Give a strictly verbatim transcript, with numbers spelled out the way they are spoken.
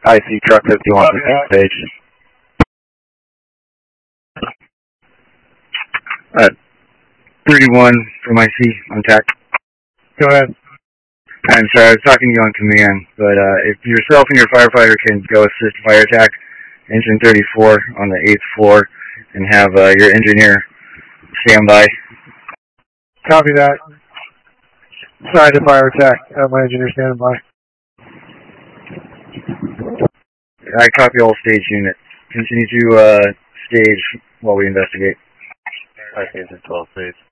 I C truck fifty-one on the page. Uh, thirty-one from I C on tack. Go ahead. I'm sorry, I was talking to you on command, but uh, if yourself and your firefighter can go assist fire attack, engine thirty-four on the eighth floor, and have uh, your engineer stand by. Copy that. Side to fire attack. Have my engineer standing by. I copy all stage units. Continue to uh, stage while we investigate. I C twelve, please.